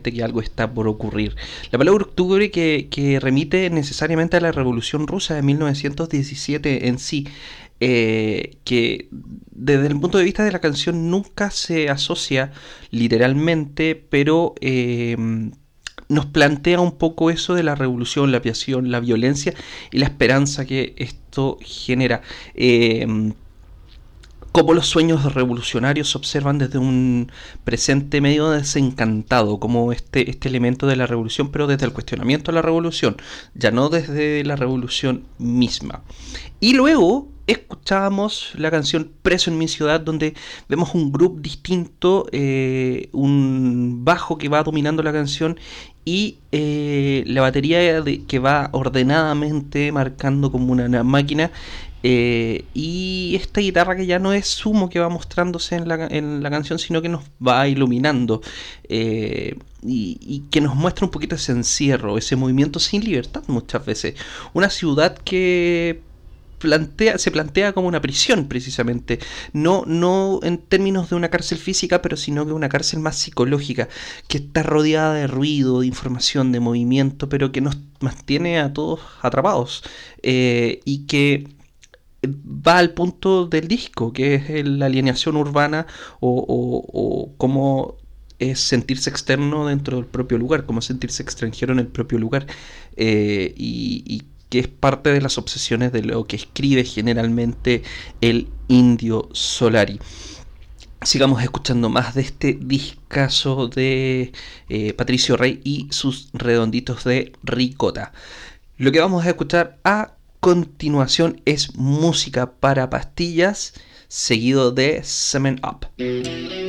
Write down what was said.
evidente que algo está por ocurrir. La palabra octubre que remite necesariamente a la Revolución Rusa de 1917 en sí, que desde el punto de vista de la canción nunca se asocia literalmente, pero nos plantea un poco eso de la revolución, la pasión, la violencia y la esperanza que esto genera. Cómo los sueños revolucionarios se observan desde un presente medio desencantado, como este elemento de la revolución, pero desde el cuestionamiento de la revolución, ya no desde la revolución misma. Y luego escuchábamos la canción Preso en mi ciudad, donde vemos un groove distinto, un bajo que va dominando la canción y la batería que va ordenadamente marcando como una máquina, y esta guitarra que ya no es Sumo que va mostrándose en la canción, sino que nos va iluminando, y que nos muestra un poquito ese encierro, ese movimiento sin libertad muchas veces. Una ciudad que se plantea como una prisión precisamente, no en términos de una cárcel física, pero sino que una cárcel más psicológica, que está rodeada de ruido, de información, de movimiento, pero que nos mantiene a todos atrapados, y que va al punto del disco, que es la alienación urbana, o cómo es sentirse externo dentro del propio lugar, cómo sentirse extranjero en el propio lugar, y que es parte de las obsesiones de lo que escribe generalmente el Indio Solari. Sigamos escuchando más de este discazo de Patricio Rey y sus redonditos de ricota. Lo que vamos a escuchar a continuación es Música para Pastillas, seguido de Semen Up.